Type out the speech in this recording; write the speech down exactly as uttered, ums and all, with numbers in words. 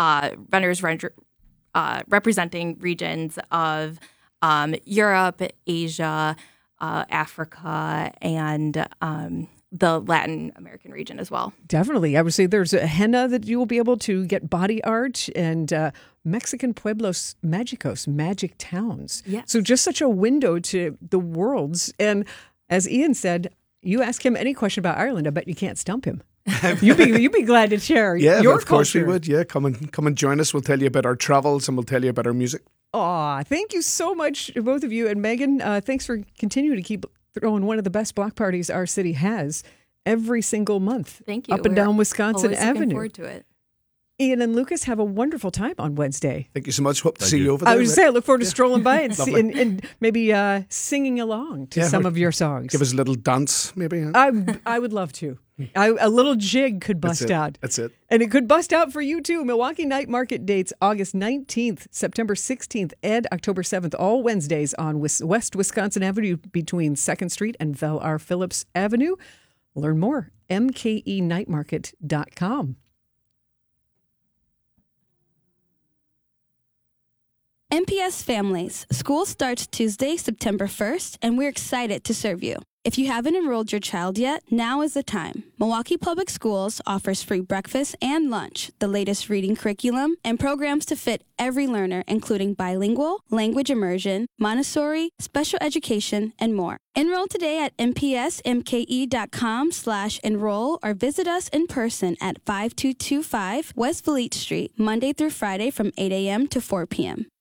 uh, vendors render, uh, representing regions of um, Europe, Asia, uh, Africa, and um, the Latin American region as well. Definitely. I would say there's a henna that you will be able to get body art and uh, Mexican pueblos magicos, magic towns. Yes. So just such a window to the worlds. And as Ian said, you ask him any question about Ireland, I bet you can't stump him. you'd be you'd be glad to share yeah, your of course culture. we would. Yeah, come and come and join us. We'll tell you about our travels and we'll tell you about our music. Aw, thank you so much, both of you. And Megan, uh, thanks for continuing to keep throwing one of the best block parties our city has every single month. Thank you. Up and We're down Wisconsin always Avenue. Looking forward to it. Ian and Lucas, have a wonderful time on Wednesday. Thank you so much. Hope to Thank see you. you over there. I was mate. saying, I look forward to Yeah. strolling by and, see, Lovely. and, and maybe uh, singing along to Yeah, some or of your songs. Give us a little dance, maybe. huh? I I would love to. I, a little jig could That's bust it. out. That's it. And it could bust out for you too. Milwaukee Night Market dates August nineteenth, September sixteenth, and October seventh, all Wednesdays on Wis- West Wisconsin Avenue between second Street and Vel R. Phillips Avenue. Learn more, m k e night market dot com. N P S Families. School starts Tuesday, September first, and we're excited to serve you. If you haven't enrolled your child yet, now is the time. Milwaukee Public Schools offers free breakfast and lunch, the latest reading curriculum, and programs to fit every learner, including bilingual, language immersion, Montessori, special education, and more. Enroll today at npsmke.com slash enroll or visit us in person at five two two five West Valete Street, Monday through Friday from eight a.m. to four p.m.